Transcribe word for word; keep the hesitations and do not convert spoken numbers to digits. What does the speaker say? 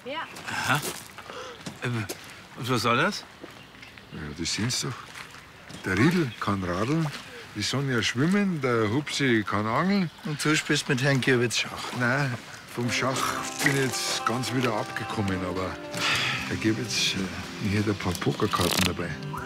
Ja. Aha. Und was soll das? Ja, das sind's doch. Der Riedl kann radeln, die Sonja schwimmen, der Hupsi kann angeln. Und du spielst mit Herrn Gierwitz Schach? Nein, vom Schach bin ich jetzt ganz wieder abgekommen, aber Herr Gierwitz, äh, ich hätte ein paar Pokerkarten dabei.